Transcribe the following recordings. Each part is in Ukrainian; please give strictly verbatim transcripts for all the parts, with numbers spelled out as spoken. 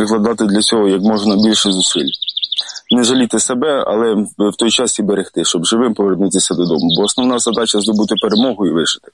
прикладати для цього як можна більше зусиль. Не жаліти себе, але в той час і берегти, щоб живим повернутися додому. Бо основна задача – здобути перемогу і вижити.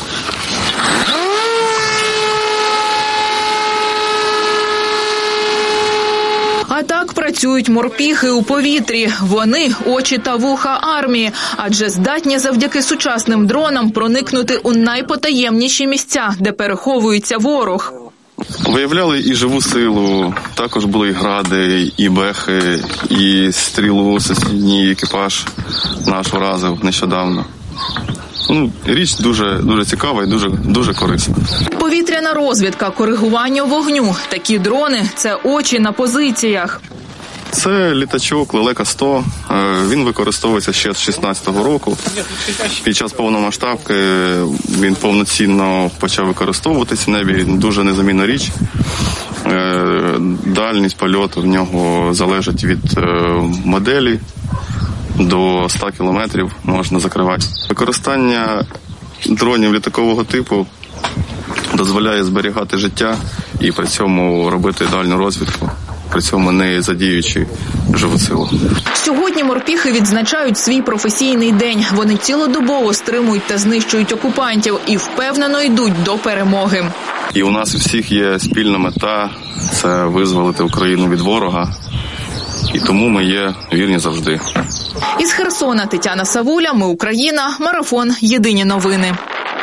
А так працюють морпіхи у повітрі. Вони – очі та вуха армії, адже здатні завдяки сучасним дронам проникнути у найпотаємніші місця, де переховується ворог. Виявляли і живу силу, також були і гради, і бехи, і стрілу сусідній екіпаж наш уразив нещодавно. Ну, річ дуже, дуже цікава і дуже, дуже корисна. Повітряна розвідка, коригування вогню. Такі дрони – це очі на позиціях. Це літачок Лелека сто. Він використовується ще з шістнадцятого року. Під час повномасштабки він повноцінно почав використовуватися в небі. Дуже незамінна річ. Дальність польоту в нього залежить від моделі. До ста кілометрів можна закривати. Використання дронів літакового типу дозволяє зберігати життя і при цьому робити дальню розвідку, при цьому не задіючи живу силу. Сьогодні морпіхи відзначають свій професійний день. Вони цілодобово стримують та знищують окупантів і впевнено йдуть до перемоги. І у нас у всіх є спільна мета – це визволити Україну від ворога. І тому ми є вірні завжди. Із Херсона Тетяна Савуля, Ми Україна, Марафон, Єдині новини.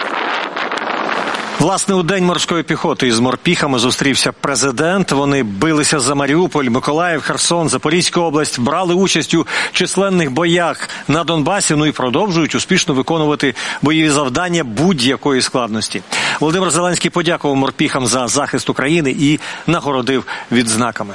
Власне, у День морської піхоти із морпіхами зустрівся президент. Вони билися за Маріуполь, Миколаїв, Херсон, Запорізьку область, брали участь у численних боях на Донбасі, ну і продовжують успішно виконувати бойові завдання будь-якої складності. Володимир Зеленський подякував морпіхам за захист України і нагородив відзнаками.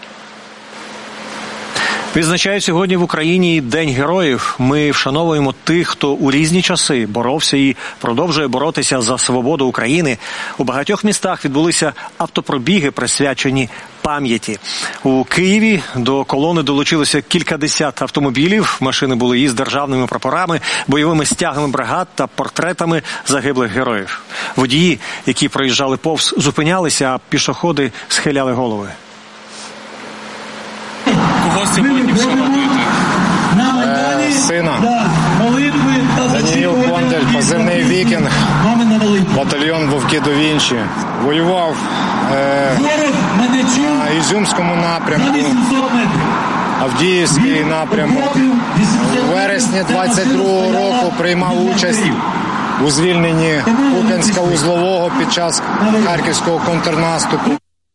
Відзначають сьогодні в Україні День героїв. Ми вшановуємо тих, хто у різні часи боровся і продовжує боротися за свободу України. У багатьох містах відбулися автопробіги, присвячені пам'яті. У Києві до колони долучилося кількадесят автомобілів. Машини були із державними прапорами, бойовими стягами бригад та портретами загиблих героїв. Водії, які проїжджали повз, зупинялися, а пішоходи схиляли голови. Кого сьогодні вшановуєте? Е, сина. Даніїл Кондель, позивний Вікінг, батальйон Вовки до Вінчі. Воював е, на Ізюмському напрямку, Авдіївський напрямок. У вересні двадцять другого року приймав участь у звільненні Куп'янська-Узлового під час харківського контрнаступу.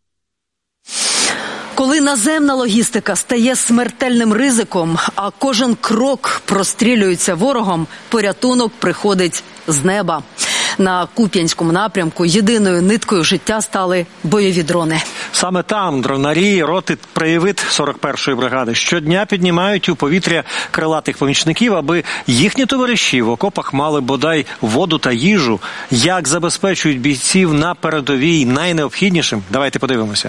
Коли наземна логістика стає смертельним ризиком, а кожен крок прострілюється ворогом, порятунок приходить з неба. На Куп'янському напрямку єдиною ниткою життя стали бойові дрони. Саме там дронарі роти «Привид» сорок першої бригади щодня піднімають у повітря крилатих помічників, аби їхні товариші в окопах мали бодай воду та їжу. Як забезпечують бійців на передовій найнеобхіднішим? Давайте подивимося.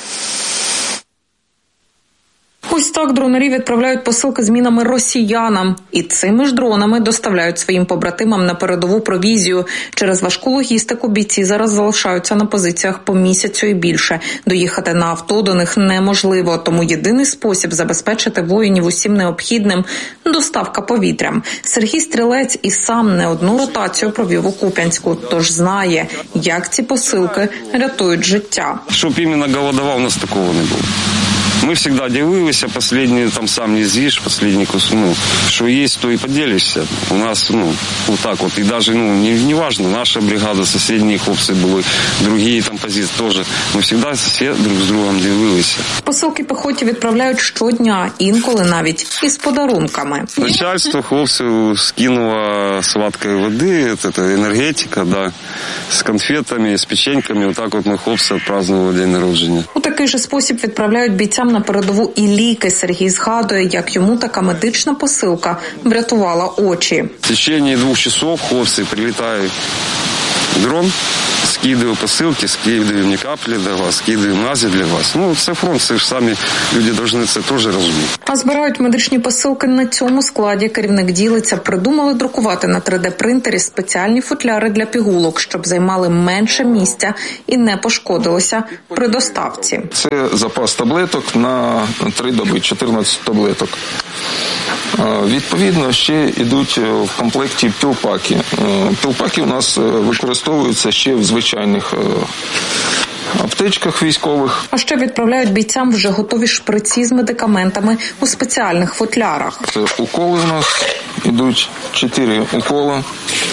Ось так дронарі відправляють посилки з мінами росіянам. І цими ж дронами доставляють своїм побратимам на передову провізію. Через важку логістику бійці зараз залишаються на позиціях по місяцю і більше. Доїхати на авто до них неможливо. Тому єдиний спосіб забезпечити воїнів усім необхідним – доставка повітрям. Сергій Стрілець і сам не одну ротацію провів у Куп'янську, тож знає, як ці посилки рятують життя. Щоб іменно голодував, у нас такого не було. Мы всегда делились, последний, там сам не з'їш, последний кусок, ну, что есть, то и поделишься. У нас, ну, вот так вот, и даже, ну, не, не важно, наша бригада, соседние хлопцы были, другие там позиции тоже. Мы всегда все друг з другом ділилися. Посилки піхоті відправляють щодня, інколи навіть із подарунками. Начальство хлопців скинуло сладкої води, це енергетика, да, з конфетами, з печеньками. Отак от ми хлопці відпразднували день народження. У такий же спосіб відправляють бійцям на передову і ліки. Сергій згадує, як йому така медична посилка врятувала очі. В течение двох часов хлопці прилітає дрон, скидываю посылки, скидываю не каплі для вас, скидываю мазі для вас. Ну, це фронт, це ж самі люди повинні це теж розуміти. А збирають медичні посилки на цьому складі. Керівник ділиться, придумали друкувати на три де-принтері спеціальні футляри для пігулок, щоб займали менше місця і не пошкодилося при доставці. Це запас таблеток на три доби, чотирнадцять таблеток. Відповідно, ще йдуть в комплекті пілпаки. Пілпаки у нас використовуються ще в звичайних аптечках військових. А ще відправляють бійцям вже готові шприці з медикаментами у спеціальних футлярах. Це уколи у нас йдуть чотири уколи,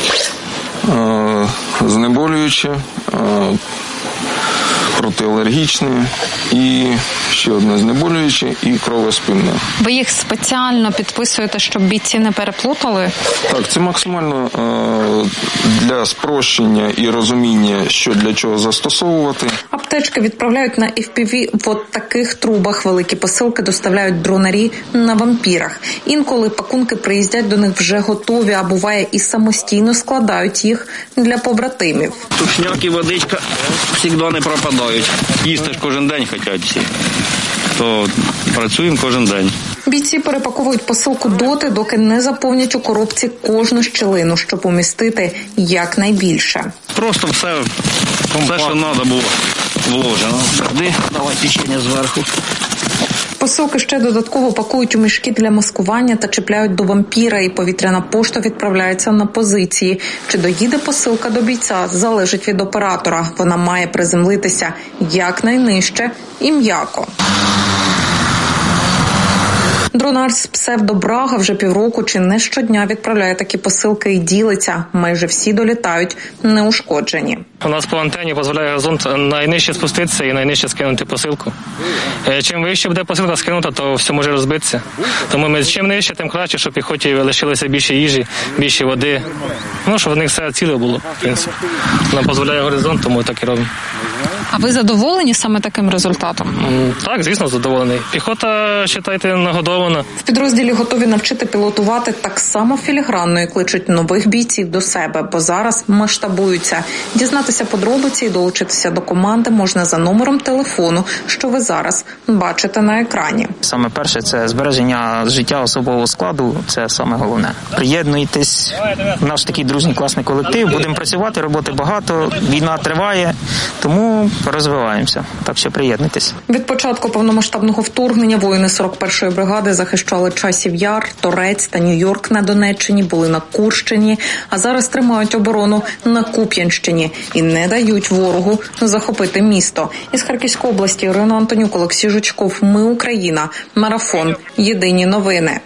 знеболюючі, протиалергічні і ще одне знеболююче і кровоспинне. Ви їх спеціально підписуєте, щоб бійці не переплутали? Так, це максимально е, для спрощення і розуміння, що для чого застосовувати. Аптечки відправляють на еф пі ві в от таких трубах. Великі посилки доставляють дронарі на вампірах. Інколи пакунки приїздять до них вже готові, а буває і самостійно складають їх для побратимів. Тушняк і водичка завжди не пропадають. Їсти ж кожен день хочуть всі. То працюємо кожен день. Бійці перепаковують посилку доти, доки не заповнять у коробці кожну щілину, щоб умістити якнайбільше. Просто все, все що треба було вложено. Сюди, давай печення зверху. Посилки ще додатково пакують у мішки для маскування та чіпляють до вампіра, і повітряна пошта відправляється на позиції. Чи доїде посилка до бійця, залежить від оператора. Вона має приземлитися якнайнижче і м'яко. Дронар з псевдо-Брага вже півроку чи не щодня відправляє такі посилки і ділиться. Майже всі долітають неушкоджені. У нас по антені дозволяє горизонт найнижче спуститися і найнижче скинути посилку. Чим вище буде посилка скинута, то все може розбитися. Тому ми чим нижче, тим краще, щоб піхоті лишилося більше їжі, більше води. Ну, щоб в них все ціле було, в принципі. Нам дозволяє горизонт, тому так і робимо. А ви задоволені саме таким результатом? Так, звісно, задоволений. Піхота, вважайте, нагодована. В підрозділі готові навчити пілотувати так само філігранно і кличуть нових бійців до себе, бо зараз масштабуються. Дізнатися подробиці і долучитися до команди можна за номером телефону, що ви зараз бачите на екрані. Саме перше – це збереження життя особового складу, це саме головне. Приєднуйтесь, наш такий дружній класний колектив, будемо працювати, роботи багато, війна триває, тому розвиваємося, так що приєднуйтесь. Від початку повномасштабного вторгнення воїни сорок першої бригади захищали Часів Яр, Торець та Нью-Йорк на Донеччині, були на Курщині, а зараз тримають оборону на Куп'янщині і не дають ворогу захопити місто. Із Харківської області Ірина Антонюк, Олексій Жучков. Ми Україна. Марафон. Єдині новини.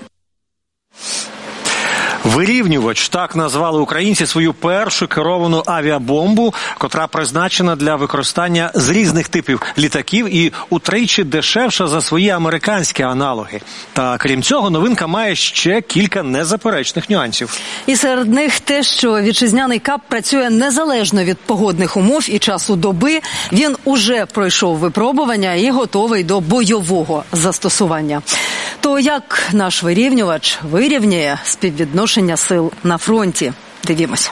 Вирівнювач – так назвали українці свою першу керовану авіабомбу, котра призначена для використання з різних типів літаків і утричі дешевша за свої американські аналоги. Та крім цього, новинка має ще кілька незаперечних нюансів. І серед них те, що вітчизняний КАП працює незалежно від погодних умов і часу доби. Він уже пройшов випробування і готовий до бойового застосування. То як наш вирівнювач вирівнює співвідношення сил на фронті? Дивімося.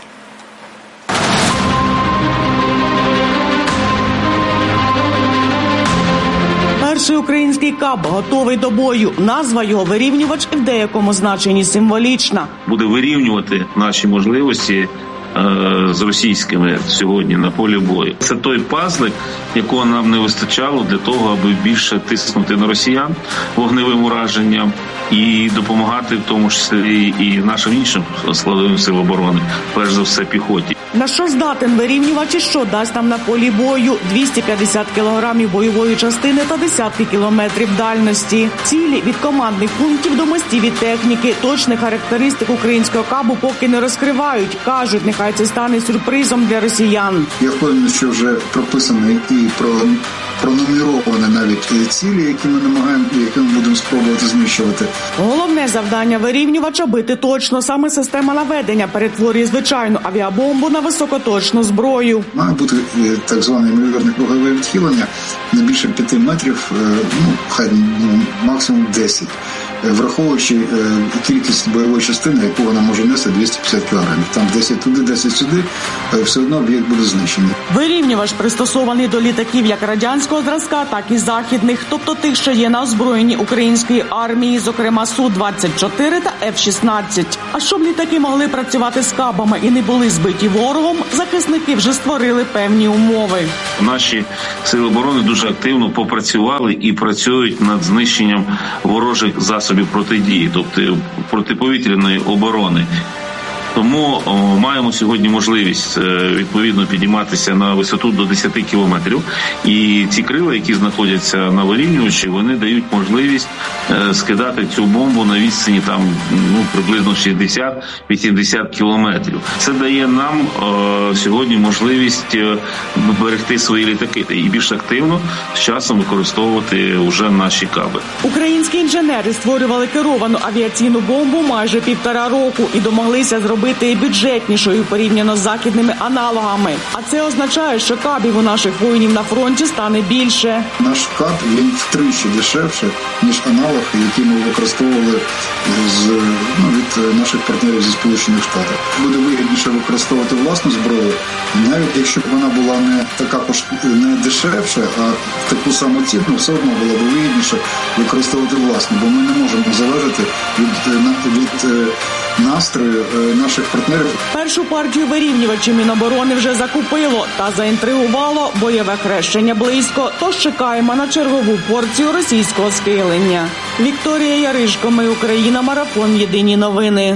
Перший український КАП готовий до бою. Назва його «Вирівнювач» в деякому значенні символічна. Буде вирівнювати наші можливості з російськими сьогодні на полі бою. Це той пазлик, якого нам не вистачало для того, аби більше тиснути на росіян вогневим ураженням і допомагати в тому числі і нашим іншим складовим сил оборони, перш за все піхоті. На що здатен вирівнювач і що дасть нам на полі бою? двісті п'ятдесят кілограмів бойової частини та десятки кілометрів дальності. Цілі від командних пунктів до мостів і техніки. Точних характеристик українського КАБу поки не розкривають. Кажуть, нехай це стане сюрпризом для росіян. Я впевнений, що вже прописані і про пронумеровані навіть цілі, які ми намагаємо, які ми будемо спробувати знищувати. Головне завдання вирівнювача – бити точно. Саме система наведення перетворює звичайну авіабомбу на високоточну зброю. Має бути так зване ймовірне кругове відхилення не більше п'яти метрів, ну, хай ну, максимум десять. враховуючи кількість бойової частини, яку вона може нести двісті п'ятдесят кілограмів. Там десять туди, десять сюди, все одно об'єкт буде знищений. Вирівнювач пристосований до літаків як радянського зразка, так і західних, тобто тих, що є на озброєнні української армії, зокрема Су двадцять чотири та Еф шістнадцять. А щоб літаки могли працювати з кабами і не були збиті ворогом, захисники вже створили певні умови. Наші сили оборони дуже активно попрацювали і працюють над знищенням ворожих засобів протидії, тобто протиповітряної оборони. Тому о, маємо сьогодні можливість е, відповідно підійматися на висоту до десять кілометрів. І ці крила, які знаходяться на вирівнювачі, вони дають можливість е, скидати цю бомбу на відстані там ну приблизно шістдесят-вісімдесят кілометрів. Це дає нам е, сьогодні можливість е, берегти свої літаки і більш активно з часом використовувати вже наші каби. Українські інженери створювали керовану авіаційну бомбу майже півтора року і домоглися зробити бити бюджетнішою порівняно з західними аналогами. А це означає, що кабів у наших воїнів на фронті стане більше. Наш каб, він втричі дешевше, ніж аналог, який ми використовували з, ну, від наших партнерів зі Сполучених Штатів. Буде вигідніше використовувати власну зброю, навіть якщо б вона була не така не дешевша, а таку саму ціну, все одно було б вигідніше використовувати власну, бо ми не можемо залежати від, від настрою наших партнерів. Першу партію вирівнювачів Міноборони вже закупило та заінтригувало бойове хрещення близько, тож чекаємо на чергову порцію російського схилення. Вікторія Яришко, Ми Україна, Марафон, Єдині новини.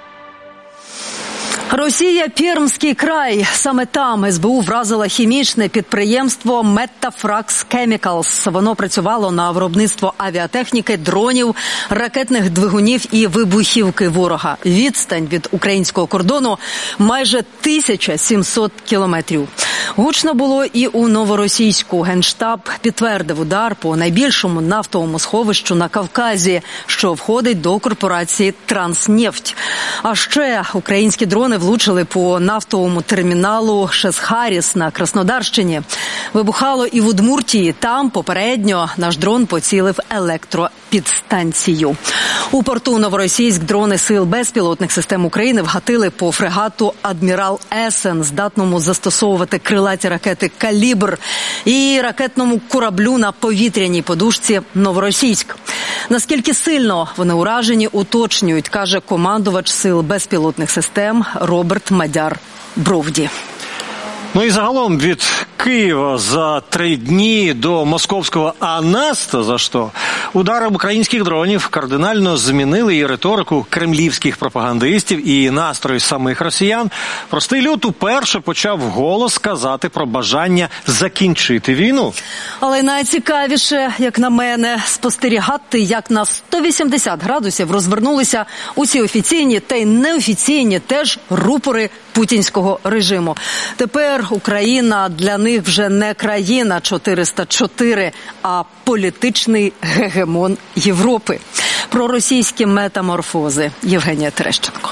Росія, Пермський край. Саме там ес бе у вразила хімічне підприємство Metafrax Chemicals. Воно працювало на виробництво авіатехніки, дронів, ракетних двигунів і вибухівки ворога. Відстань від українського кордону майже тисяча сімсот кілометрів. Гучно було і у Новоросійську. Генштаб підтвердив удар по найбільшому нафтовому сховищу на Кавказі, що входить до корпорації «Транснефть». А ще українські дрони влучили по нафтовому терміналу Шесхаріс на Краснодарщині. Вибухало і в Удмуртії. Там попередньо наш дрон поцілив електропідстанцію. У порту Новоросійськ дрони сил безпілотних систем України вгатили по фрегату «Адмірал Есен», здатному застосовувати крилаті ракети «Калібр», і ракетному кораблю на повітряній подушці «Новоросійськ». Наскільки сильно вони уражені, уточнюють, каже командувач сил безпілотних систем Роберт Мадяр-Бровді. Ну і загалом від Києва за три дні до московського «А нас-то за що?» ударом українських дронів кардинально змінили і риторику кремлівських пропагандистів, і настрої самих росіян. Простий люд уперше почав вголос казати про бажання закінчити війну. Але найцікавіше, як на мене, спостерігати, як на сто вісімдесят градусів розвернулися усі офіційні та й неофіційні теж рупори путінського режиму. Тепер Україна для них вже не країна чотириста чотири, а політичний гегемон Європи. Про російські метаморфози Євгенія Терещенко.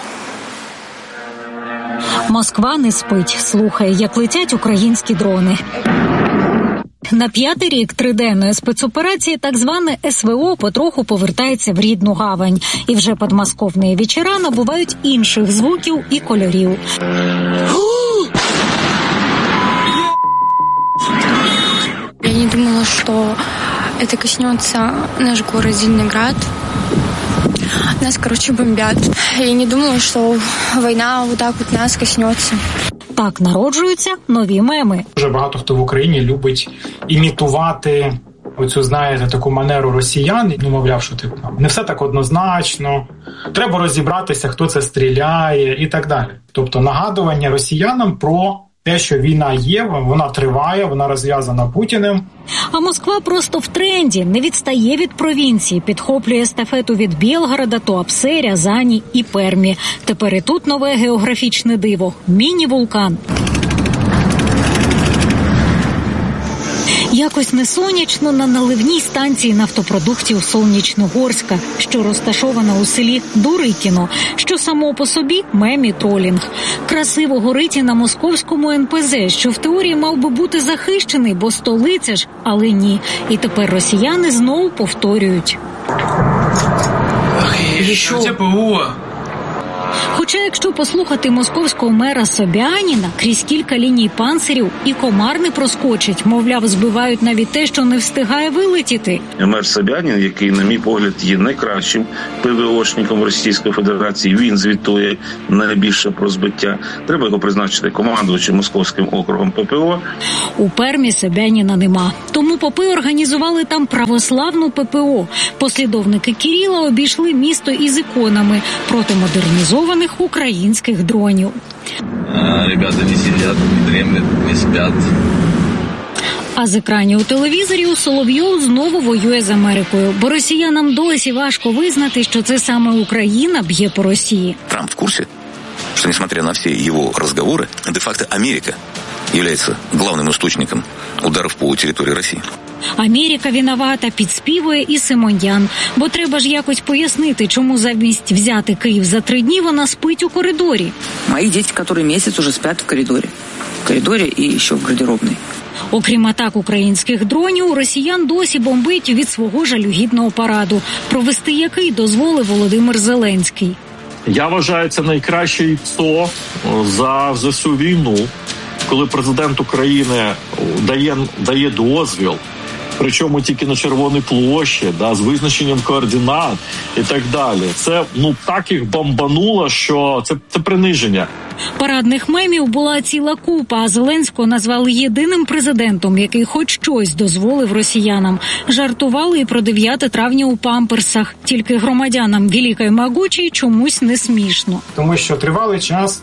Москва не спить, слухає, як летять українські дрони. На п'ятий рік триденної спецоперації так зване ес ве о потроху повертається в рідну гавань. І вже подмосковні вечора набувають інших звуків і кольорів. Я не думала, что это коснется наш город Зеленоград. Нас, короче, бомбят. Я не думала, что война вот так вот нас коснется. Так народжуються нові меми. Дуже багато хто в Україні любить імітувати оцю, знаєте, таку манеру росіян. Ну, мовляв, що типу, не все так однозначно, треба розібратися, хто це стріляє і так далі. Тобто нагадування росіянам про те, що війна є, вона триває, вона розв'язана Путіним. А Москва просто в тренді, не відстає від провінції, підхоплює естафету від Білгорода, Туапсе, Рязані і Пермі. Тепер і тут нове географічне диво – міні-вулкан. Якось не сонячно на наливній станції нафтопродуктів Солнічногорська, що розташована у селі Дурикіно, що само по собі мем і тролінг. Красиво горить і на московському ен пе зет, що в теорії мав би бути захищений, бо столиця ж, але ні. І тепер росіяни знову повторюють. Ще ПВО. Хоча, якщо послухати московського мера Собяніна, крізь кілька ліній панцирів і комар не проскочить, мовляв, збивають навіть те, що не встигає вилетіти. Мер Собянін, який, на мій погляд, є найкращим ПВОшником Російської Федерації, він звітує найбільше про збиття. Треба його призначити командувачем Московським округом ППО. У Пермі Собяніна нема. Тому попи організували там православну ППО. Послідовники Кирила обійшли місто із іконами проти модернізованих українських дронів. Ребята не сидять, не дремлять, не сплять. А з екранів телевізорів Соловйов знову воює з Америкою, бо росіянам досі важко визнати, що це саме Україна б'є по Росії. Трамп в курсі, що, несмотря на всі його розговори, де-факто Америка є головним істочником ударів по території Росії. Америка виновата, підспівує і Симоньян. Бо треба ж якось пояснити, чому замість взяти Київ за три дні вона спить у коридорі. Мої діти, які місяць уже сплять в коридорі. В коридорі і ще в гардеробній. Окрім атак українських дронів, росіян досі бомбить від свого жалюгідного параду, провести який дозволив Володимир Зеленський. Я вважаю, це найкраще ЦО за всю війну, коли президент України дає, дає дозвіл, причому тільки на Червоній площі, да, з визначенням координат і так далі. Це, ну, так їх бомбануло, що це, це приниження. Парадних мемів була ціла купа, а Зеленського назвали єдиним президентом, який хоч щось дозволив росіянам. Жартували і про дев'яте травня у памперсах. Тільки громадянам Великої Могучої чомусь не смішно. Тому що тривалий час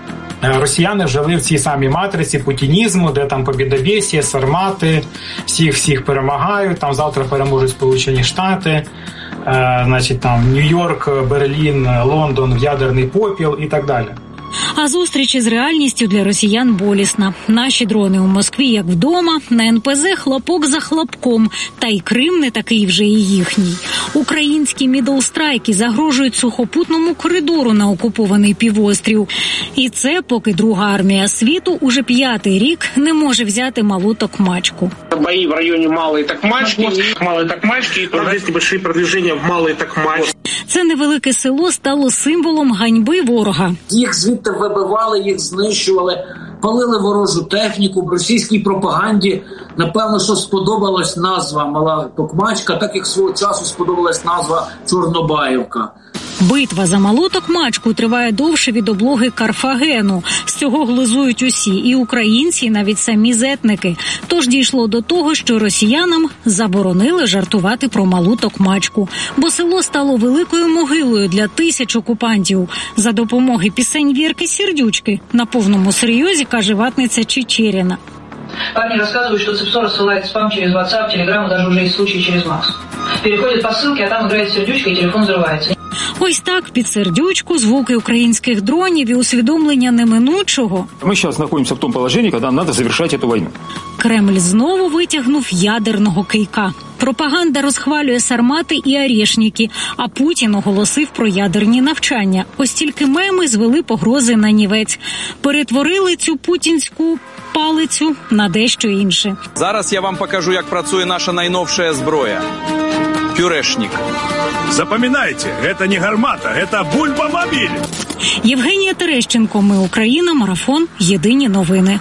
росіяни жили в цій самій матриці путінізму, де там побєдобєсія, сармати, всіх-всіх перемагають, там завтра переможуть Сполучені Штати, е, значить там Нью-Йорк, Берлін, Лондон в ядерний попіл і так далі. А зустріч із реальністю для росіян болісна. Наші дрони у Москві як вдома, на ен пе зет хлопок за хлопком. Та й Крим не такий вже і їхній. Українські мідлстрайки загрожують сухопутному коридору на окупований півострів. І це поки друга армія світу уже п'ятий рік не може взяти малу Токмачку. Бої в районі Малої Токмачки, Малої Токмачки, і есть небольшие продвижения в Малої Токмачці. Це невелике село стало символом ганьби ворога. Їх звідти вибивали, їх знищували, палили ворожу техніку. В російській пропаганді, напевно, що сподобалась назва Мала Токмачка, так як свого часу сподобалась назва Чорнобаївка. Битва за Малу Токмачку триває довше від облоги Карфагену. З цього глузують усі, і українці, і навіть самі зетники. Тож дійшло до того, що росіянам заборонили жартувати про Малу Токмачку. Бо село стало великою могилою для тисяч окупантів. За допомоги пісень Вірки Сердючки на повному серйозі каже ватниця Чечеріна. Парни рассказывают, что ЦИПСО рассылает спам через WhatsApp, Telegram, даже уже есть случаи через Макс. Переходит по ссылке, а там играет сердючка, и телефон взрывается. Ось так, під сердючку, звуки українських дронів і усвідомлення неминучого. Ми зараз знаходимося в тому положенні, коли нам треба завершити цю війну. Кремль знову витягнув ядерного кийка. Пропаганда розхвалює сармати і орешники, а Путін оголосив про ядерні навчання. Ось тільки меми звели погрози на нівець. Перетворили цю путінську палицю на дещо інше. Зараз я вам покажу, як працює наша найновша зброя. Пюрешник. Запам'ятайте, це не гармата, це бульбомобіль. Євгенія Терещенко, Ми Україна, марафон, єдині новини.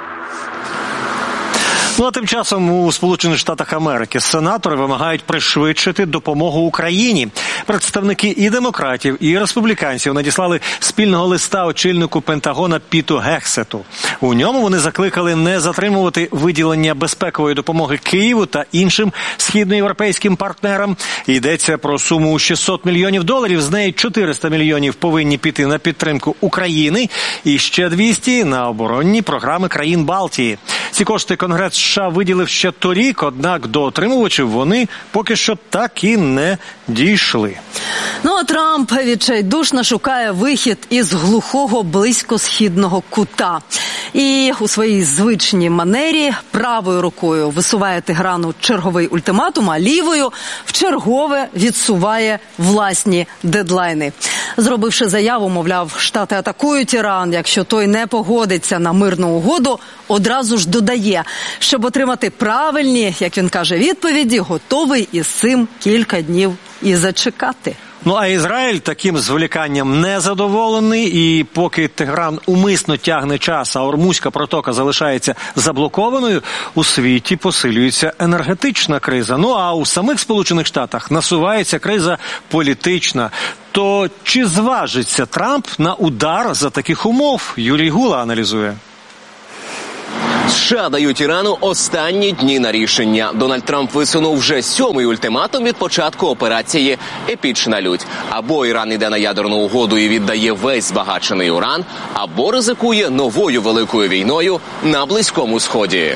Ну а тим часом у Сполучених Штатах Америки сенатори вимагають пришвидшити допомогу Україні. Представники і демократів, і республіканців надіслали спільного листа очільнику Пентагона Піту Гексету. У ньому вони закликали не затримувати виділення безпекової допомоги Києву та іншим східноєвропейським партнерам. Йдеться про суму у шістсот мільйонів доларів, з неї чотириста мільйонів повинні піти на підтримку України і ще двісті на оборонні програми країн Балтії. Ці кошти Конгрес США виділив ще торік, однак до отримувачів вони поки що так і не дійшли. Ну а Трамп відчайдушно шукає вихід із глухого близькосхідного кута. І у своїй звичній манері правою рукою висуває Теграну черговий ультиматум, а лівою вчергове відсуває власні дедлайни. Зробивши заяву, мовляв, Штати атакують Іран, якщо той не погодиться на мирну угоду, одразу ж додає, щоб отримати правильні, як він каже, відповіді, готовий із цим кілька днів і зачекати. Ну, а Ізраїль таким зволіканням не задоволений, і поки Тегеран умисно тягне час, а Ормузька протока залишається заблокованою, у світі посилюється енергетична криза. Ну, а у самих Сполучених Штатах насувається криза політична. То чи зважиться Трамп на удар за таких умов? Юрій Гула аналізує. США дають Ірану останні дні на рішення. Дональд Трамп висунув вже сьомий ультиматум від початку операції «Епічна лють». Або Іран іде на ядерну угоду і віддає весь збагачений уран, або ризикує новою великою війною на Близькому Сході.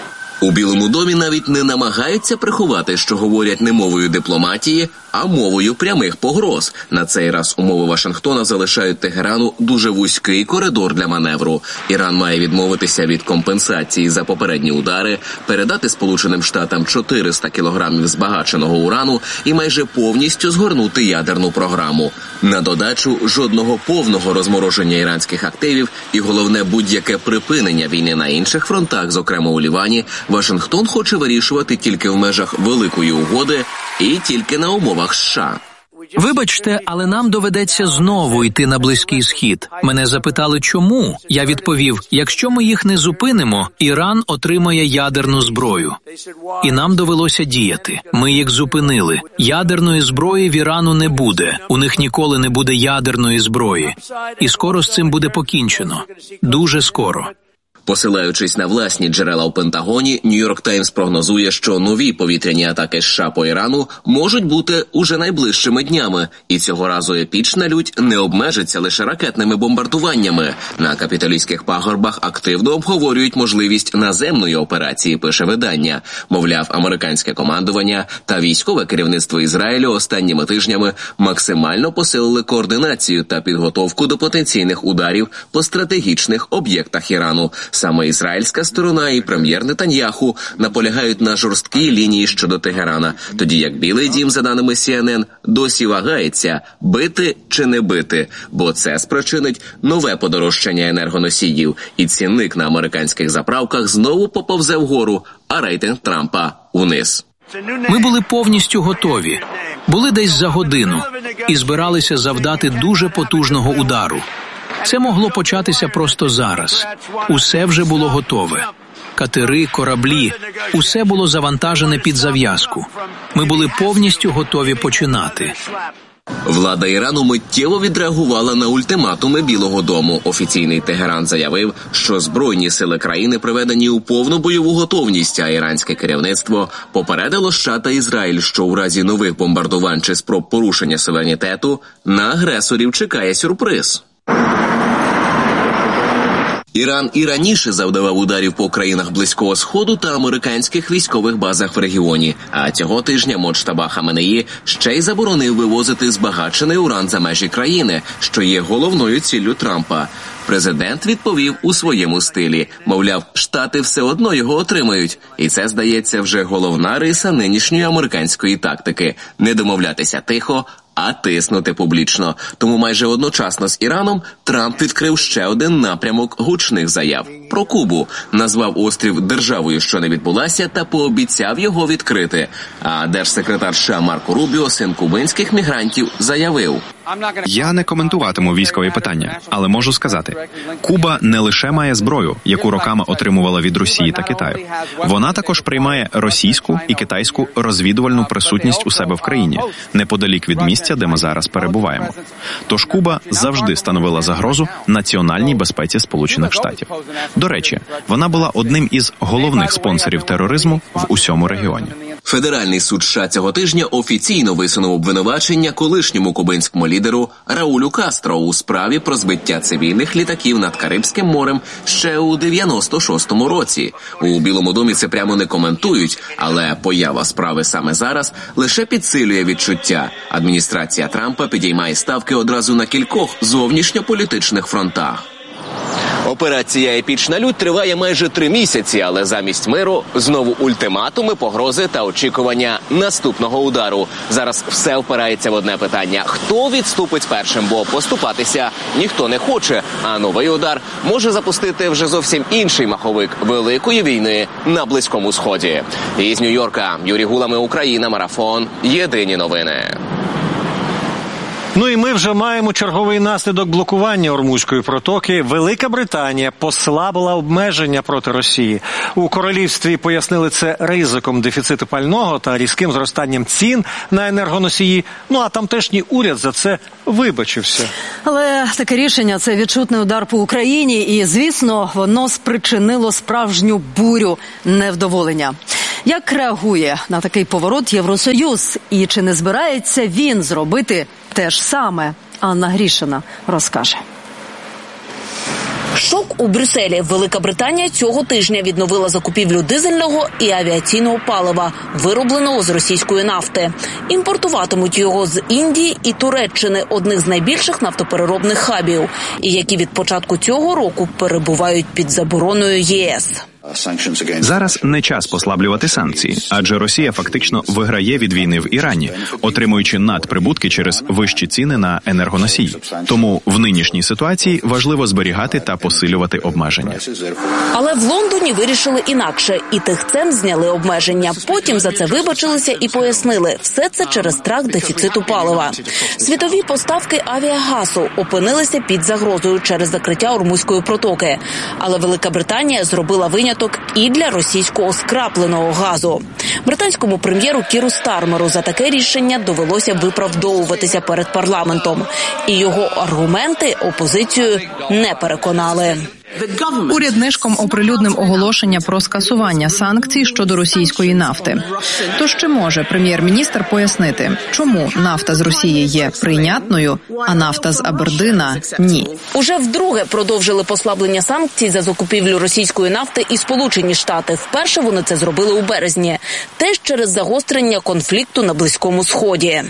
У Білому домі навіть не намагаються приховати, що говорять не мовою дипломатії, а мовою прямих погроз. На цей раз умови Вашингтона залишають Тегерану дуже вузький коридор для маневру. Іран має відмовитися від компенсації за попередні удари, передати Сполученим Штатам чотириста кілограмів збагаченого урану і майже повністю згорнути ядерну програму. На додачу, жодного повного розмороження іранських активів і, головне, будь-яке припинення війни на інших фронтах, зокрема у Лівані, Вашингтон хоче вирішувати тільки в межах великої угоди і тільки на умовах США. Вибачте, але нам доведеться знову йти на Близький Схід. Мене запитали, чому? Я відповів, якщо ми їх не зупинимо, Іран отримає ядерну зброю. І нам довелося діяти. Ми їх зупинили. Ядерної зброї в Ірану не буде. У них ніколи не буде ядерної зброї. І скоро з цим буде покінчено. Дуже скоро. Посилаючись на власні джерела у Пентагоні, Нью-Йорк Таймс прогнозує, що нові повітряні атаки США по Ірану можуть бути уже найближчими днями. І цього разу епічна лють не обмежиться лише ракетними бомбардуваннями. На капітолійських пагорбах активно обговорюють можливість наземної операції, пише видання. Мовляв, американське командування та військове керівництво Ізраїлю останніми тижнями максимально посилили координацію та підготовку до потенційних ударів по стратегічних об'єктах Ірану. Саме ізраїльська сторона і прем'єр Нетаньяху наполягають на жорсткій лінії щодо Тегерана, тоді як Білий дім, за даними Сі Ен Ен, досі вагається, бити чи не бити, бо це спричинить нове подорожчання енергоносіїв, і цінник на американських заправках знову поповзе вгору, а рейтинг Трампа униз. Ми були повністю готові. Були десь за годину і збиралися завдати дуже потужного удару. Це могло початися просто зараз. Усе вже було готове. Катери, кораблі – усе було завантажене під зав'язку. Ми були повністю готові починати. Влада Ірану миттєво відреагувала на ультиматуми Білого дому. Офіційний Тегеран заявив, що збройні сили країни приведені у повну бойову готовність, а іранське керівництво попередило США та Ізраїль, що у разі нових бомбардувань чи спроб порушення суверенітету на агресорів чекає сюрприз. Іран і раніше завдавав ударів по країнах Близького Сходу та американських військових базах в регіоні. А цього тижня Моджтаба Хаменеї ще й заборонив вивозити збагачений уран за межі країни, що є головною ціллю Трампа. Президент відповів у своєму стилі. Мовляв, Штати все одно його отримають. І це, здається, вже головна риса нинішньої американської тактики – не домовлятися тихо, а тиснути публічно. Тому майже одночасно з Іраном Трамп відкрив ще один напрямок гучних заяв – про Кубу. Назвав острів державою, що не відбулася, та пообіцяв його відкрити. А держсекретар США Марко Рубіо, син кубинських мігрантів, заявив: Я не коментуватиму військові питання, але можу сказати, Куба не лише має зброю, яку роками отримувала від Росії та Китаю. Вона також приймає російську і китайську розвідувальну присутність у себе в країні, неподалік від місця, де ми зараз перебуваємо. Тож Куба завжди становила загрозу національній безпеці Сполучених Штатів. До речі, вона була одним із головних спонсорів тероризму в усьому регіоні. Федеральний суд США цього тижня офіційно висунув обвинувачення колишньому кубинському лідеру Раулю Кастро у справі про збиття цивільних літаків над Карибським морем ще у дев'яносто шостому році. У Білому домі це прямо не коментують, але поява справи саме зараз лише підсилює відчуття. Адміністрація Трампа підіймає ставки одразу на кількох зовнішньополітичних фронтах. Операція «Епічна лють» триває майже три місяці, але замість миру знову ультиматуми, погрози та очікування наступного удару. Зараз все впирається в одне питання – хто відступить першим, бо поступатися ніхто не хоче, а новий удар може запустити вже зовсім інший маховик великої війни на Близькому Сході. Із Нью-Йорка Юрій Гулами, Україна, Марафон, Єдині новини. Ну і ми вже маємо черговий наслідок блокування Ормузької протоки. Велика Британія послабила обмеження проти Росії. У королівстві пояснили це ризиком дефіциту пального та різким зростанням цін на енергоносії. Ну а тамтешній уряд за це вибачився. Але таке рішення – це відчутний удар по Україні і, звісно, воно спричинило справжню бурю невдоволення. Як реагує на такий поворот Євросоюз? І чи не збирається він зробити те ж саме? Анна Грішина розкаже. Шок у Брюсселі. Велика Британія цього тижня відновила закупівлю дизельного і авіаційного палива, виробленого з російської нафти. Імпортуватимуть його з Індії і Туреччини, одних з найбільших нафтопереробних хабів, і які від початку цього року перебувають під забороною ЄС. Зараз не час послаблювати санкції, адже Росія фактично виграє від війни в Ірані, отримуючи надприбутки через вищі ціни на енергоносії. Тому в нинішній ситуації важливо зберігати та посилювати обмеження. Але в Лондоні вирішили інакше. І тихцем зняли обмеження. Потім за це вибачилися і пояснили – все це через страх дефіциту палива. Світові поставки авіагазу опинилися під загрозою через закриття Ормузької протоки. Але Велика Британія зробила виняток і для російського скрапленого газу. Британському прем'єру Кіру Стармеру за таке рішення довелося виправдовуватися перед парламентом. І його аргументи опозицію не переконали. Уряд нишком оприлюднив оголошення про скасування санкцій щодо російської нафти. Тож чи може прем'єр-міністр пояснити, чому нафта з Росії є прийнятною, а нафта з Абердина – ні? Уже вдруге продовжили послаблення санкцій за закупівлю російської нафти і Сполучені Штати. Вперше вони це зробили у березні. Теж через загострення конфлікту на Близькому Сході.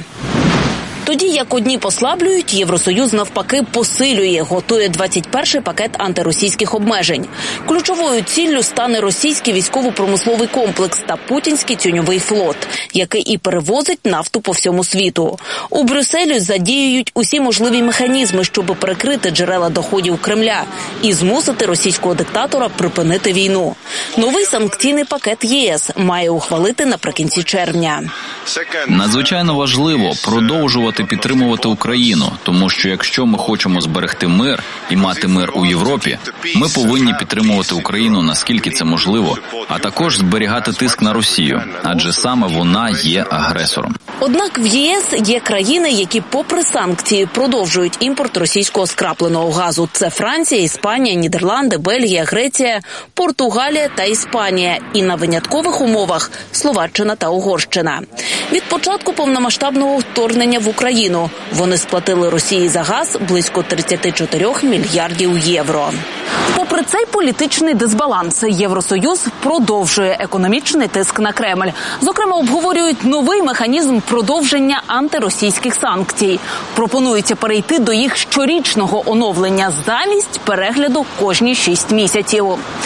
Тоді, як одні послаблюють, Євросоюз навпаки посилює, готує двадцять перший пакет антиросійських обмежень. Ключовою ціллю стане російський військово-промисловий комплекс та путінський тюньовий флот, який і перевозить нафту по всьому світу. У Брюсселі задіюють усі можливі механізми, щоб перекрити джерела доходів Кремля і змусити російського диктатора припинити війну. Новий санкційний пакет ЄС має ухвалити наприкінці червня. Надзвичайно важливо продовжувати підтримувати Україну, тому що якщо ми хочемо зберегти мир і мати мир у Європі, ми повинні підтримувати Україну наскільки це можливо, а також зберігати тиск на Росію, адже саме вона є агресором. Однак в ЄС є країни, які попри санкції продовжують імпорт російського скрапленого газу. Це Франція, Іспанія, Нідерланди, Бельгія, Греція, Португалія та Іспанія. І на виняткових умовах Словаччина та Угорщина. Від початку повномасштабного вторгнення в Україну вони сплатили Росії за газ близько тридцять чотири мільярдів євро. Попри цей політичний дисбаланс, Євросоюз продовжує економічний тиск на Кремль. Зокрема, обговорюють новий механізм продовження антиросійських санкцій. Пропонується перейти до їх щорічного оновлення замість перегляду кожні шість місяців.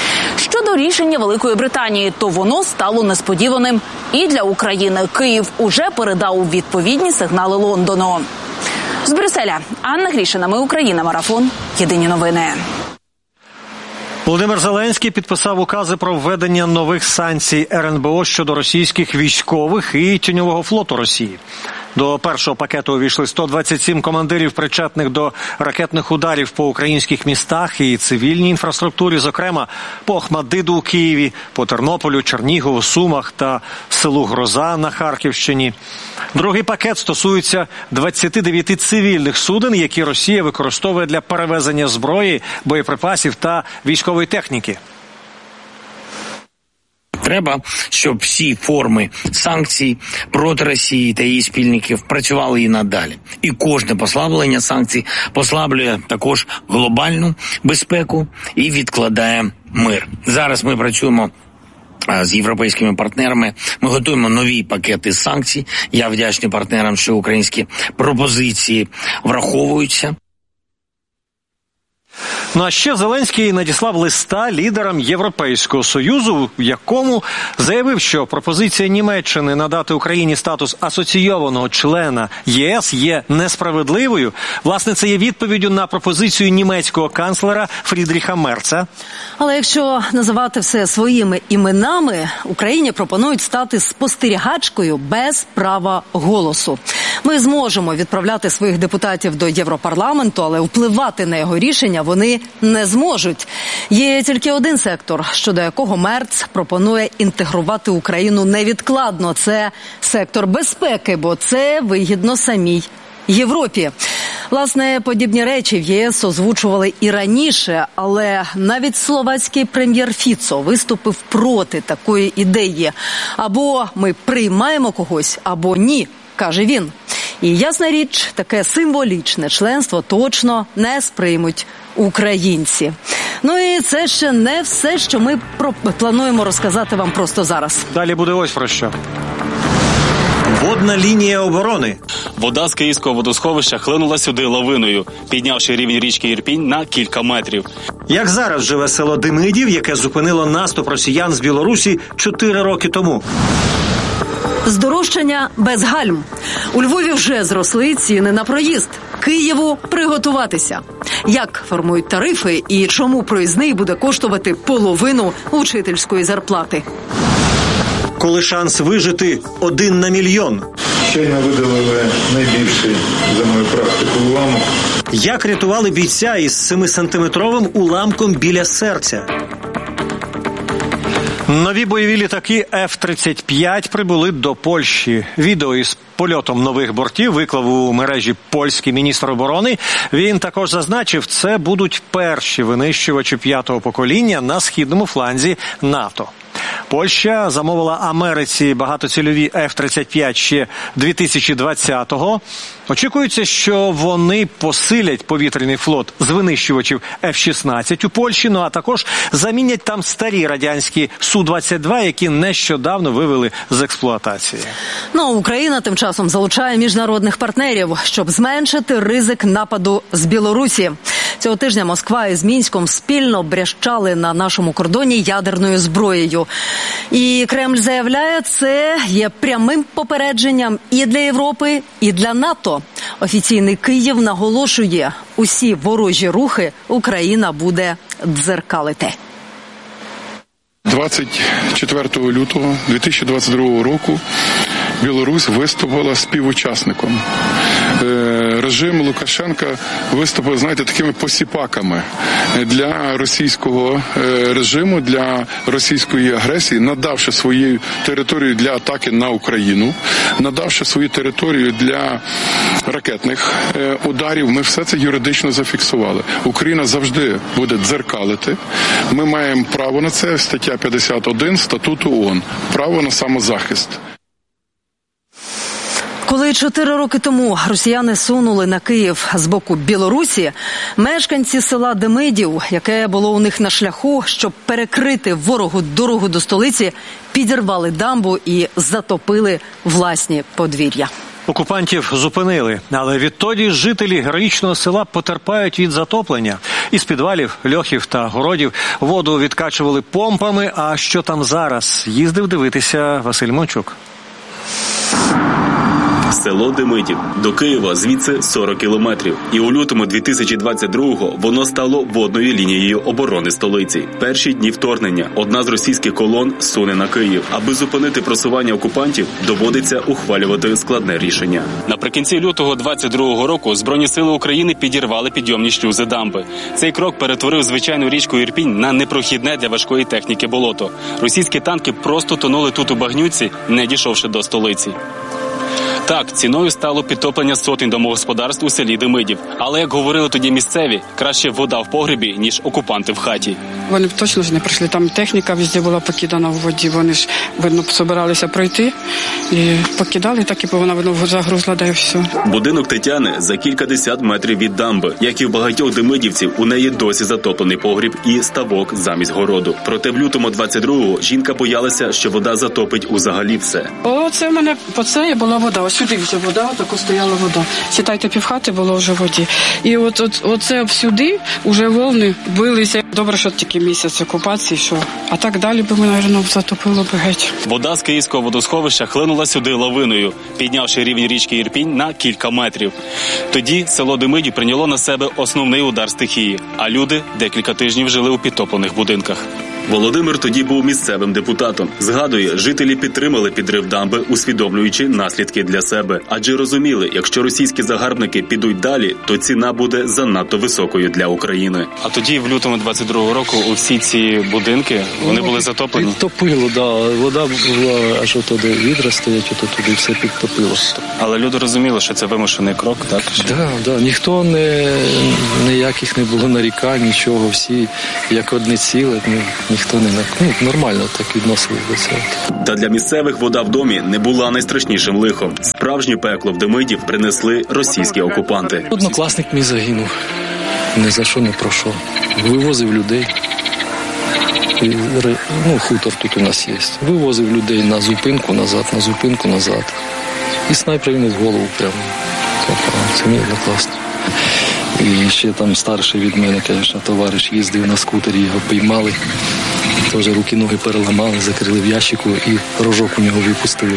Щодо рішення Великої Британії, то воно стало несподіваним і для України. Київ уже передав відповідні сигнали Лондону. З Брюсселя Анна Грішина, ми Україна, Марафон, Єдині новини. Володимир Зеленський підписав укази про введення нових санкцій ер ен бе о щодо російських військових і тіньового флоту Росії. До першого пакету увійшли сто двадцять сім командирів, причетних до ракетних ударів по українських містах і цивільній інфраструктурі, зокрема по Охмаддиту у Києві, по Тернополю, Чернігову, Сумах та селу Гроза на Харківщині. Другий пакет стосується двадцяти дев'яти цивільних суден, які Росія використовує для перевезення зброї, боєприпасів та військової техніки. Треба, щоб всі форми санкцій проти Росії та її спільників працювали і надалі. І кожне послаблення санкцій послаблює також глобальну безпеку і відкладає мир. Зараз ми працюємо з європейськими партнерами. Ми готуємо нові пакети санкцій. Я вдячний партнерам, що українські пропозиції враховуються. Ну а ще Зеленський надіслав листа лідерам Європейського Союзу, в якому заявив, що пропозиція Німеччини надати Україні статус асоційованого члена ЄС є несправедливою. Власне, це є відповіддю на пропозицію німецького канцлера Фрідріха Мерца. Але якщо називати все своїми іменами, Україні пропонують стати спостерігачкою без права голосу. Ми зможемо відправляти своїх депутатів до Європарламенту, але впливати на його рішення вони не зможуть. Є тільки один сектор, щодо якого Мерц пропонує інтегрувати Україну невідкладно. Це сектор безпеки, бо це вигідно самій Європі. Власне, подібні речі в ЄС озвучували і раніше, але навіть словацький прем'єр Фіцо виступив проти такої ідеї. Або ми приймаємо когось, або ні, каже він. І ясна річ, таке символічне членство точно не сприймуть українці. Ну і це ще не все, що ми плануємо розказати вам просто зараз. Далі буде ось про що. Водна лінія оборони. Вода з Київського водосховища хлинула сюди лавиною, піднявши рівень річки Ірпінь на кілька метрів. Як зараз живе село Демидів, яке зупинило наступ росіян з Білорусі чотири роки тому? Здорожчання без гальм. У Львові вже зросли ціни на проїзд. Києву приготуватися. Як формують тарифи і чому проїзний буде коштувати половину учительської зарплати? Коли шанс вижити один на мільйон. Щойно видалили найбільший за мою практику уламок. Як рятували бійця із семисантиметровим уламком біля серця? Нові бойові літаки еф тридцять п'ять прибули до Польщі. Відео із польотом нових бортів виклав у мережі польський міністр оборони. Він також зазначив, це будуть перші винищувачі п'ятого покоління на східному фланзі НАТО. Польща замовила Америці багатоцільові еф тридцять п'ять ще дві тисячі двадцятого. Очікується, що вони посилять повітряний флот з винищувачів еф шістнадцять у Польщі, ну а також замінять там старі радянські су двадцять два, які нещодавно вивели з експлуатації. Ну, Україна тим часом залучає міжнародних партнерів, щоб зменшити ризик нападу з Білорусі. Цього тижня Москва із Мінськом спільно брящали на нашому кордоні ядерною зброєю. І Кремль заявляє, це є прямим попередженням і для Європи, і для НАТО. Офіційний Київ наголошує, усі ворожі рухи Україна буде дзеркалити. двадцять четвертого лютого дві тисячі двадцять другого року Білорусь виступила співучасником. Режим Лукашенка виступив, знаєте, такими посіпаками для російського режиму, для російської агресії, надавши свою територію для атаки на Україну, надавши свою територію для ракетних ударів. Ми все це юридично зафіксували. Україна завжди буде дзеркалити. Ми маємо право на це, стаття п'ятдесят один Статуту ООН. Право на самозахист. Коли чотири роки тому росіяни сунули на Київ з боку Білорусі, мешканці села Демидів, яке було у них на шляху, щоб перекрити ворогу дорогу до столиці, підірвали дамбу і затопили власні подвір'я. Окупантів зупинили, але відтоді жителі героїчного села потерпають від затоплення. Із підвалів, льохів та городів воду відкачували помпами, а що там зараз? Їздив дивитися Василь Мончук. Село Демидів. До Києва звідси сорок кілометрів. І у лютому дві тисячі двадцять другого воно стало водною лінією оборони столиці. Перші дні вторгнення одна з російських колон суне на Київ. Аби зупинити просування окупантів, доводиться ухвалювати складне рішення. Наприкінці лютого двадцять другого року Збройні сили України підірвали підйомні шлюзи дамби. Цей крок перетворив звичайну річку Ірпінь на непрохідне для важкої техніки болото. Російські танки просто тонули тут у багнюці, не дійшовши до столиці. Так, ціною стало підтоплення сотень домогосподарств у селі Демидів. Але, як говорили тоді місцеві, краще вода в погребі, ніж окупанти в хаті. Вони точно ж не прийшли. Там техніка везде була покидана в воді. Вони ж, видно, собиралися пройти і покидали, так і вона, видно, загрузла, да і все. Будинок Тетяни за кількадесят метрів від дамби. Як і в багатьох демидівців, у неї досі затоплений погріб і ставок замість городу. Проте в лютому двадцять другого жінка боялася, що вода затопить узагалі все. От оце в мене по це була вода. Ось сюди вже вода, отако стояла вода. Читайте, півхати було вже в воді. І от, от оце всюди вже волни билися. Добре, що тільки місяць окупації, що. А так далі би ми, мабуть, затопило б геть. Вода з Київського водосховища хлинула сюди лавиною, піднявши рівень річки Ірпінь на кілька метрів. Тоді село Демидів прийняло на себе основний удар стихії, а люди декілька тижнів жили у підтоплених будинках. Володимир тоді був місцевим депутатом. Згадує, жителі підтримали підрив дамби, усвідомлюючи наслідки для себе. Адже розуміли, якщо російські загарбники підуть далі, то ціна буде занадто високою для України. А тоді, в лютому двадцять другого року, усі ці будинки, вони були затоплені? Підтопило, да. Вода була аж отуди, відра стоять, ото туди все підтопило. Але люди розуміли, що це вимушений крок, так? Так, да, да. Ніхто не, ніяких не було нарікань, нічого, всі як одне ціле, ніхто не ну, нормально так відносили до цього. Та для місцевих вода в домі не була найстрашнішим лихом. Справжнє пекло в Демидів принесли російські окупанти. Однокласник мій загинув. Ні за що, не про що. Вивозив людей. І, ну, хутор тут у нас є. Вивозив людей на зупинку назад, на зупинку назад. І снайпер йому в голову прямо. Це мій однокласник. І ще там старший від мене, звісно, товариш їздив на скутері, його піймали. Теж руки-ноги переламали, закрили в ящику і рожок у нього випустили.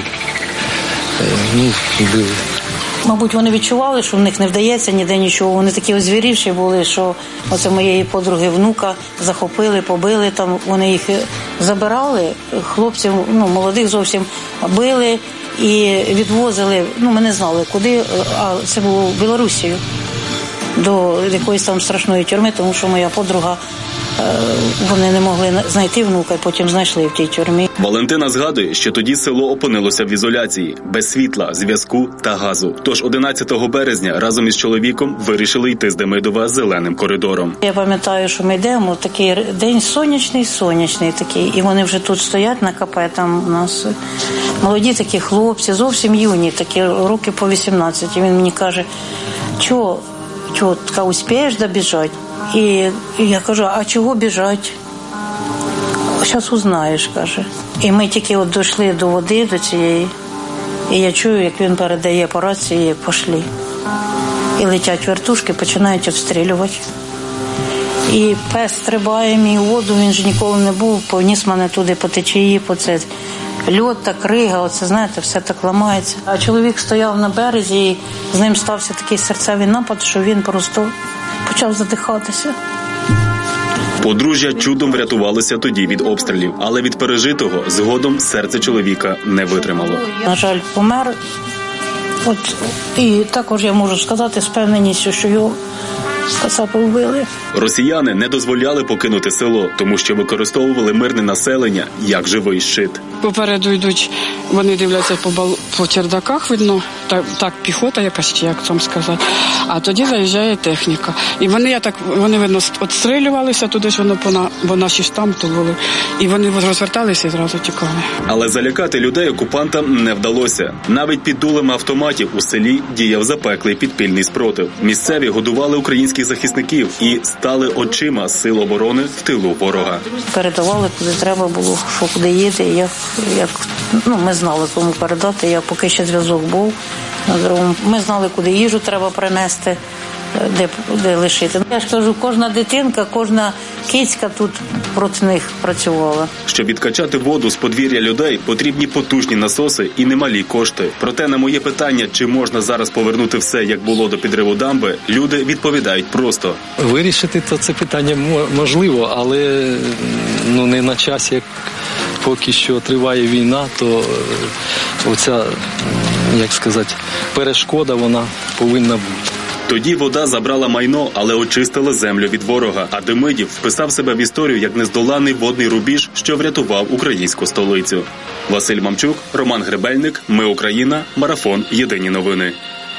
Ну, вбили. Мабуть, вони відчували, що в них не вдається ніде нічого. Вони такі озвірівші були, що оце моєї подруги внука захопили, побили. Там вони їх забирали, хлопців, ну, молодих зовсім, били і відвозили, ну, ми не знали куди, а це було в Білорусію. До якоїсь там страшної тюрми, тому що моя подруга, вони не могли знайти внука, і потім знайшли в тій тюрмі. Валентина згадує, що тоді село опинилося в ізоляції, без світла, зв'язку та газу. Тож одинадцятого березня разом із чоловіком вирішили йти з Демидова зеленим коридором. Я пам'ятаю, що ми йдемо, такий день сонячний, сонячний такий, і вони вже тут стоять на КП, там у нас молоді такі хлопці, зовсім юні, такі роки по вісімнадцять. І він мені каже, чого, чого, така, успієш добіжати? І я кажу, а чого біжать? Зараз узнаєш, каже. І ми тільки от дійшли до води, до цієї, і я чую, як він передає по рації, пошлі. І летять вертушки, починають обстрілювати. І пес стрибає мій у воду, він ж ніколи не був, поніс мене туди по течії, по це. Льот та крига, оце, знаєте, все так ламається. А чоловік стояв на березі, і з ним стався такий серцевий напад, що він просто почав задихатися. Подружжя чудом врятувалося тоді від обстрілів, але від пережитого згодом серце чоловіка не витримало. На жаль, помер. От, і також я можу сказати з певненістю, що його кацапи вбили. Росіяни не дозволяли покинути село, тому що використовували мирне населення як живий щит. Попереду йдуть, вони дивляться по, бал... по чердаках, видно, так, так піхота якась, чи як там сказати. А тоді заїжджає техніка. І вони, я так, вони, видно, відстрілювалися туди, ж воно, пона... бо наші ж там то були. І вони розверталися і зразу тікали. Але залякати людей окупантам не вдалося. Навіть під дулами автоматів у селі діяв запеклий підпільний спротив. Місцеві годували українських захисників і стали очима сил оборони в тилу ворога. Передавали, куди треба було, що куди їде, як, як, ну, ми знали, кому передати, як поки ще зв'язок був. Ми знали, куди їжу треба принести, де, де лишити. Я ж кажу, кожна дитинка, кожна кицька тут проти них працювала. Щоб відкачати воду з подвір'я людей, потрібні потужні насоси і немалі кошти. Проте на моє питання, чи можна зараз повернути все, як було до підриву дамби, люди відповідають просто. Вирішити то це питання можливо, але ну, не на часі, як поки що триває війна, то оця, як сказати, перешкода, вона повинна бути. Тоді вода забрала майно, але очистила землю від ворога, а Демидів вписав себе в історію як нездоланний водний рубіж, що врятував українську столицю. Василь Мамчук, Роман Гребельник, Ми Україна, Марафон, Єдині новини.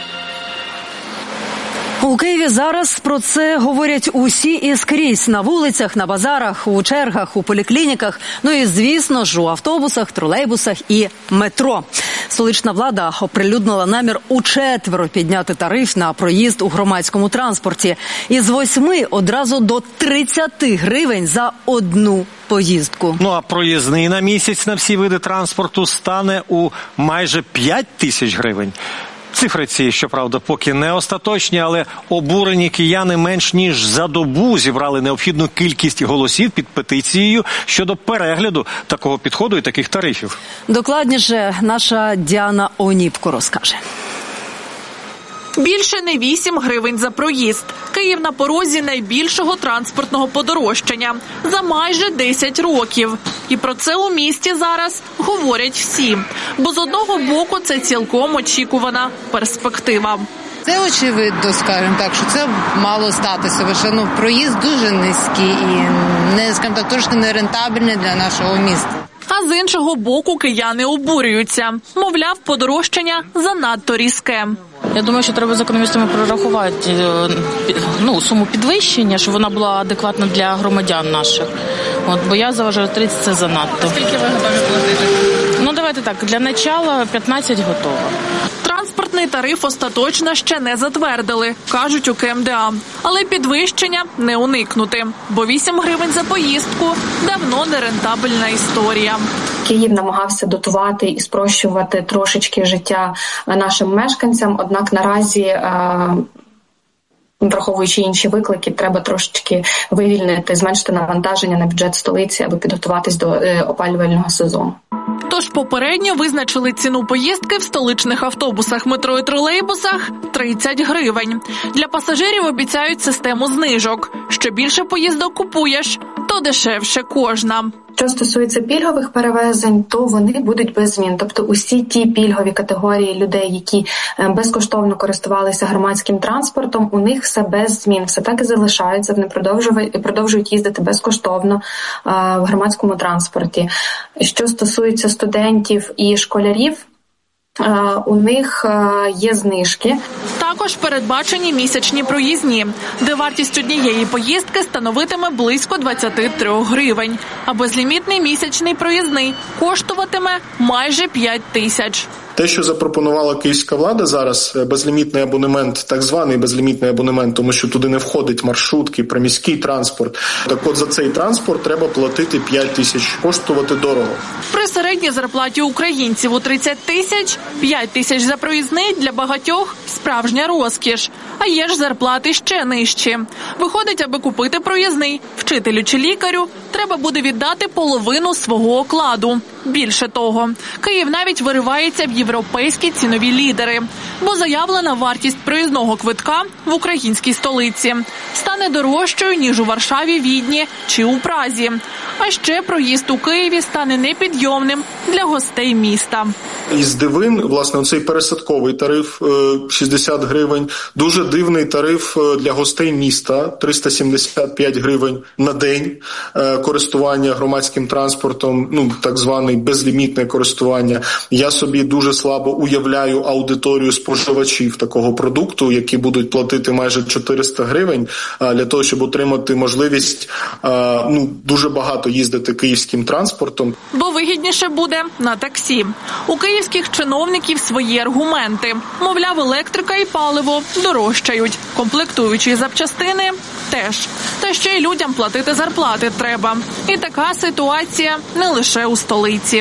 У Києві зараз про це говорять усі і скрізь. На вулицях, на базарах, у чергах, у поліклініках, ну і, звісно ж, у автобусах, тролейбусах і метро. Столична влада оприлюднила намір учетверо підняти тариф на проїзд у громадському транспорті. Із восьми одразу до тридцяти гривень за одну поїздку. Ну а проїзний на місяць на всі види транспорту стане у майже п'ять тисяч гривень. Цифри ці, щоправда, поки не остаточні, але обурені кияни менш ніж за добу зібрали необхідну кількість голосів під петицією щодо перегляду такого підходу і таких тарифів. Докладніше наша Діана Оніпко розкаже. Більше не вісім гривень за проїзд. Київ на порозі найбільшого транспортного подорожчання за майже десять років. І про це у місті зараз говорять всі. Бо з одного боку це цілком очікувана перспектива. Це очевидно, скажімо так, що це мало статися. Бо ну, проїзд дуже низький і, не, скажімо так, трошки нерентабельний для нашого міста. А з іншого боку кияни обурюються. Мовляв, подорожчання занадто різке. Я думаю, що треба з економістами прорахувати ну, суму підвищення, щоб вона була адекватна для громадян наших. От, бо я заважаю тридцять – це занадто. Скільки ви готові платити? Ну, давайте так, для начала п'ятнадцять готово. Транспортний тариф остаточно ще не затвердили, кажуть у КМДА. Але підвищення не уникнути, бо вісім гривень за поїздку – давно нерентабельна історія. Київ намагався дотувати і спрощувати трошечки життя нашим мешканцям, однак наразі, враховуючи інші виклики, треба трошечки вивільнити, зменшити навантаження на бюджет столиці, аби підготуватись до опалювального сезону. Тож попередньо визначили ціну поїздки в столичних автобусах, метро і тролейбусах – тридцять гривень. Для пасажирів обіцяють систему знижок. Що більше поїздок купуєш, то дешевше кожна. Що стосується пільгових перевезень, то вони будуть без змін. Тобто усі ті пільгові категорії людей, які безкоштовно користувалися громадським транспортом, у них все без змін. Все так і залишається, вони продовжують, продовжують їздити безкоштовно в громадському транспорті. Що стосується студентів і школярів, у них є знижки. Також передбачені місячні проїзні, де вартість однієї поїздки становитиме близько двадцять три гривень, а безлімітний місячний проїзний коштуватиме майже п'ять тисяч. Те, що запропонувала київська влада зараз, безлімітний абонемент, так званий безлімітний абонемент, тому що туди не входить маршрутки, приміський транспорт. Так от за цей транспорт треба платити п'ять тисяч, коштувати дорого. При середній зарплаті українців у тридцять тисяч, п'ять тисяч за проїзний для багатьох – справжня розкіш. А є ж зарплати ще нижчі. Виходить, аби купити проїзний, вчителю чи лікарю, треба буде віддати половину свого окладу. Більше того, Київ навіть виривається в європейські цінові лідери, бо заявлена вартість проїзного квитка в українській столиці стане дорожчою, ніж у Варшаві, Відні чи у Празі. А ще проїзд у Києві стане непідйомним для гостей міста. Із дивин, власне, оцей пересадковий тариф шістдесят гривень, дуже дивний тариф для гостей міста триста сімдесят п'ять гривень на день користування громадським транспортом, ну так званий безлімітне користування. Я собі дуже слабо уявляю аудиторію споживачів такого продукту, які будуть платити майже чотириста гривень для того, щоб отримати можливість ну дуже багато їздити київським транспортом. Бо вигідніше буде на таксі. У київських чиновників свої аргументи. Мовляв, електрика і паливо дорожчають. Комплектуючі запчастини теж. Та ще й людям платити зарплати треба. І така ситуація не лише у столиці.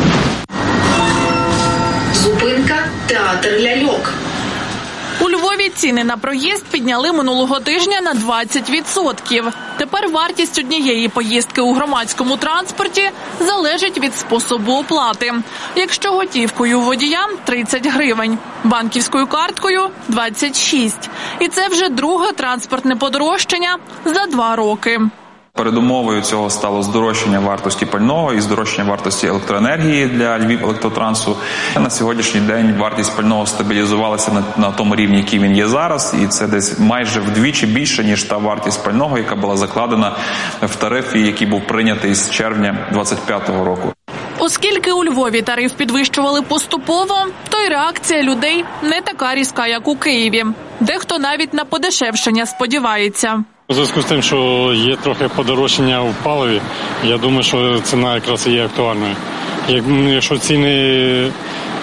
Зупинка «Театр ляльок». У Львові ціни на проїзд підняли минулого тижня на двадцять відсотків. Тепер вартість однієї поїздки у громадському транспорті залежить від способу оплати. Якщо готівкою водіям – тридцять гривень, банківською карткою – двадцять шість. І це вже друге транспортне подорожчання за два роки. Передумовою цього стало здорожчання вартості пального і здорожчання вартості електроенергії для Львівелектротрансу. На сьогоднішній день вартість пального стабілізувалася на, на тому рівні, який він є зараз, і це десь майже вдвічі більше, ніж та вартість пального, яка була закладена в тарифі, який був прийнятий з червня двадцять п'ятого року. Оскільки у Львові тариф підвищували поступово, то й реакція людей не така різка, як у Києві. Дехто навіть на подешевшення сподівається. У зв'язку з тим, що є трохи подорожчання в паливі, я думаю, що ціна якраз і є актуальною. Якщо ціни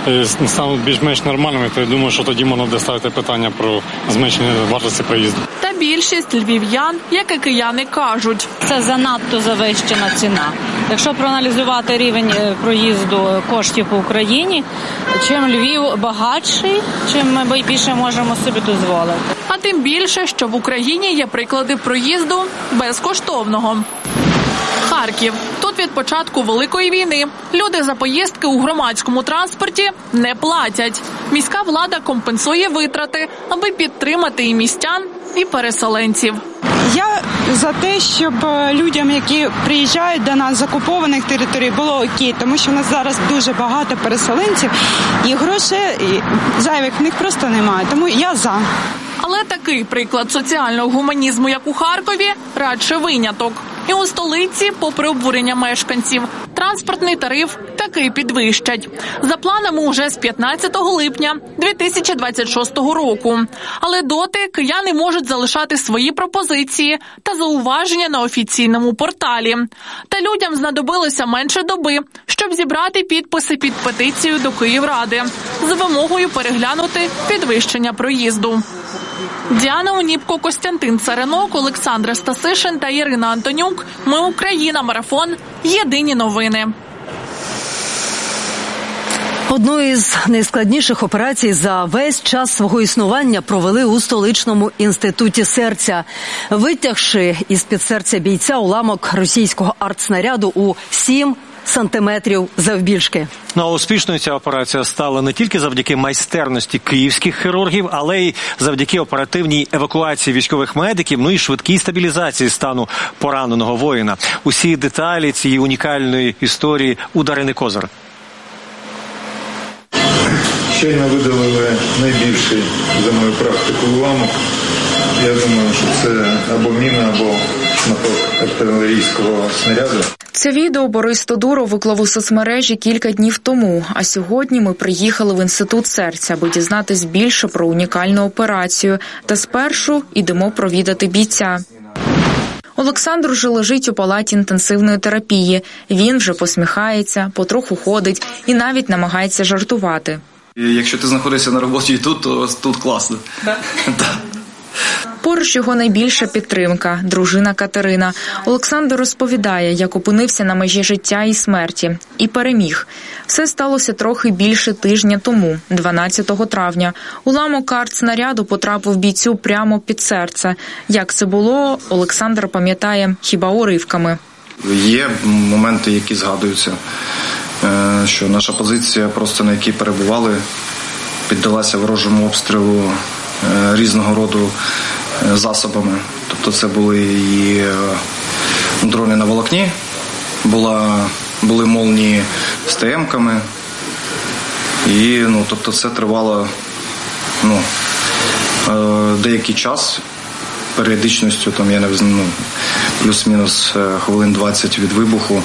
стануть більш-менш нормальними, то я думаю, що тоді можна буде ставити питання про зменшення вартості проїзду. Та більшість львів'ян, як і кияни, кажуть, це занадто завищена ціна. Якщо проаналізувати рівень проїзду коштів по Україні, чим Львів багатший, чим ми більше можемо собі дозволити. А тим більше, що в Україні є приклади проїзду безкоштовного. Харків. Тут від початку Великої війни люди за поїздки у громадському транспорті не платять. Міська влада компенсує витрати, аби підтримати і містян, і переселенців. Я за те, щоб людям, які приїжджають до нас з окупованих територій, було окей, тому що в нас зараз дуже багато переселенців і грошей зайвих в них просто немає, тому я за. Але такий приклад соціального гуманізму, як у Харкові, радше виняток. І у столиці, попри обурення мешканців, транспортний тариф таки підвищать. За планами уже з п'ятнадцятого липня дві тисячі двадцять шостого року. Але доти кияни можуть залишати свої пропозиції та зауваження на офіційному порталі. Та людям знадобилося менше доби, щоб зібрати підписи під петицію до Київради з вимогою переглянути підвищення проїзду. Діана Оніпко, Костянтин Царинок, Олександр Стасишин та Ірина Антонюк. Ми Україна. Марафон. Єдині новини. Одну із найскладніших операцій за весь час свого існування провели у столичному інституті серця, витягши із-під серця бійця уламок російського артснаряду у сім сантиметрів завбільшки. Ну, а успішною ця операція стала не тільки завдяки майстерності київських хірургів, але й завдяки оперативній евакуації військових медиків, ну і швидкій стабілізації стану пораненого воїна. Усі деталі цієї унікальної історії у Дарини Козир. Щойно видалили найбільший за мою практику уламок. Я думаю, що це або міна, або шматок артилерійського снаряду. Це відео Борис Тодуров виклав у соцмережі кілька днів тому, а сьогодні ми приїхали в Інститут серця, аби дізнатись більше про унікальну операцію. Та спершу йдемо провідати бійця. Олександр вже лежить у палаті інтенсивної терапії. Він вже посміхається, потроху ходить і навіть намагається жартувати. Якщо ти знаходишся на роботі і тут, то тут класно. Так? Так. Поруч його найбільша підтримка – дружина Катерина. Олександр розповідає, як опинився на межі життя і смерті. І переміг. Все сталося трохи більше тижня тому, дванадцятого травня. Уламок артснаряду потрапив бійцю прямо під серце. Як це було, Олександр пам'ятає хіба уривками. Є моменти, які згадуються, що наша позиція, просто на якій перебували, піддалася ворожому обстрілу різного роду засобами. Тобто це були і дрони на волокні, була, були молнії з Те емками. І, ну, тобто це тривало ну, деякий час, періодичністю, там, я не знаю, ну, плюс-мінус хвилин двадцять від вибуху.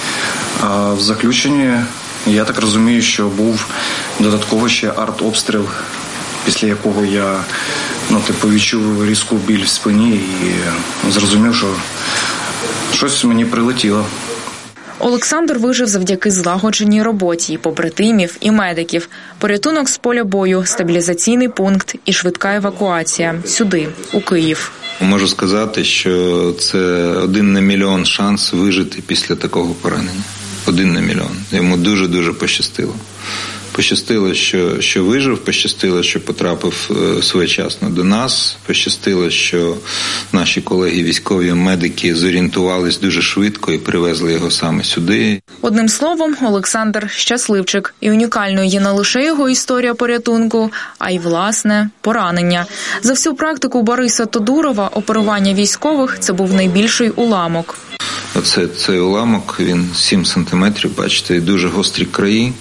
А в заключенні, я так розумію, що був додатково ще артобстріл, після якого я ну, типу, відчув різку біль в спині і зрозумів, що щось мені прилетіло. Олександр вижив завдяки злагодженій роботі і побратимів, і медиків. Порятунок з поля бою, стабілізаційний пункт і швидка евакуація. Сюди, у Київ. Можу сказати, що це один на мільйон шанс вижити після такого поранення. Один на мільйон. Йому дуже-дуже пощастило. Пощастило, що, що вижив, пощастило, що потрапив своєчасно до нас, пощастило, що наші колеги військові медики зорієнтувались дуже швидко і привезли його саме сюди. Одним словом, Олександр щасливчик. І унікальною є не лише його історія порятунку, а й, власне, поранення. За всю практику Бориса Тодурова оперування військових – це був найбільший уламок. Оце цей уламок, він сім сантиметрів, бачите, дуже гострі краї.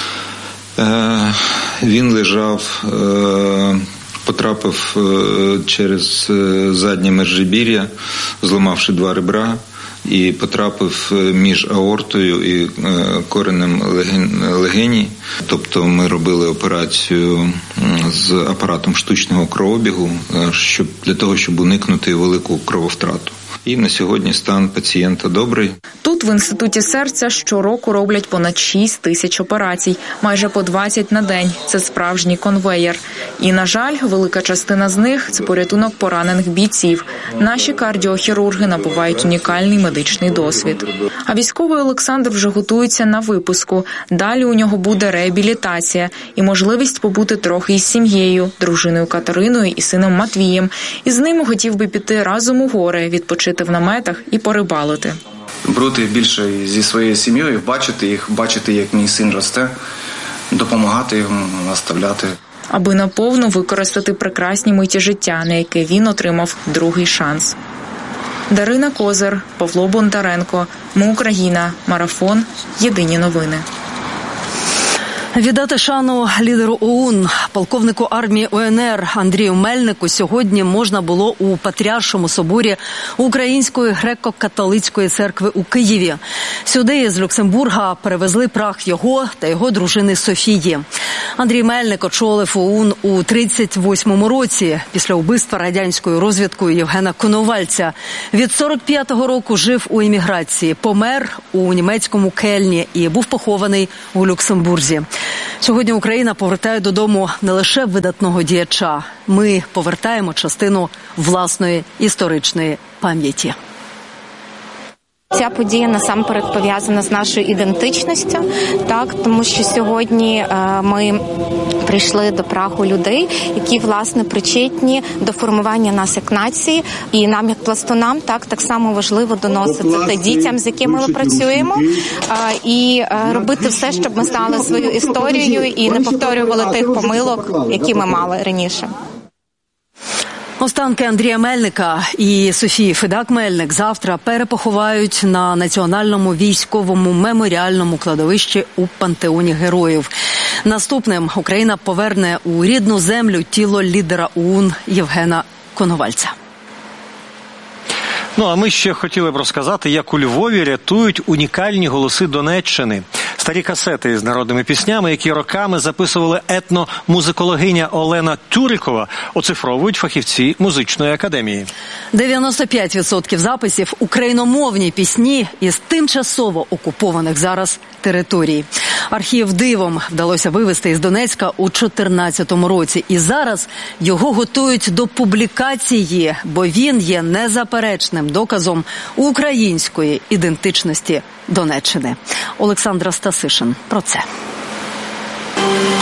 Він лежав, потрапив через заднє межребір'я, зламавши два ребра, і потрапив між аортою і коренем легені. Тобто ми робили операцію з апаратом штучного кровообігу, щоб, для того, щоб уникнути велику крововтрату. І на сьогодні стан пацієнта добрий. Тут в Інституті серця щороку роблять понад шість тисяч операцій, майже по двадцять на день. Це справжній конвеєр. І, на жаль, велика частина з них – це порятунок поранених бійців. Наші кардіохірурги набувають унікальний медичний досвід. А військовий Олександр вже готується на випуску. Далі у нього буде реабілітація і можливість побути трохи із сім'єю, дружиною Катериною і сином Матвієм. І з ними хотів би піти разом у гори, відпочити в наметах і порибалити. Бути більше зі своєю сім'єю, бачити їх, бачити, як мій син росте, допомагати йому, наставляти. Аби наповну використати прекрасні миті життя, на яке він отримав другий шанс. Дарина Козир, Павло Бондаренко. Ми Україна. Марафон. Єдині новини. Віддати шану лідеру ОУН, полковнику армії УНР Андрію Мельнику сьогодні можна було у Патріаршому соборі Української греко-католицької церкви у Києві. Сюди з Люксембурга перевезли прах його та його дружини Софії. Андрій Мельник очолив ОУН у тридцять восьмому році після вбивства радянською розвідкою Євгена Коновальця. Від сорок п'ятого року жив у еміграції, помер у німецькому Кельні і був похований у Люксембурзі. Сьогодні Україна повертає додому не лише видатного діяча. Ми повертаємо частину власної історичної пам'яті. Ця подія насамперед пов'язана з нашою ідентичністю, так, тому що сьогодні е, ми прийшли до праху людей, які, власне, причетні до формування нас як нації, і нам, як пластунам, так, так само важливо доносити це дітям, з якими ми працюємо, е, і е, робити все, щоб ми знали свою історію і не повторювали тих помилок, які ми мали раніше. Останки Андрія Мельника і Софії Федак-Мельник завтра перепоховають на Національному військовому меморіальному кладовищі у Пантеоні Героїв. Наступним Україна поверне у рідну землю тіло лідера ОУН Євгена Коновальця. Ну, а ми ще хотіли б розказати, як у Львові рятують унікальні голоси Донеччини. Старі касети з народними піснями, які роками записували етномузикологиня Олена Тюрикова, оцифровують фахівці музичної академії. дев'яносто п'ять відсотків записів – україномовні пісні із тимчасово окупованих зараз територій. Архів дивом вдалося вивезти із Донецька у чотирнадцятому році. І зараз його готують до публікації, бо він є незаперечним доказом української ідентичності Донеччини. Олександра Стасишин про це.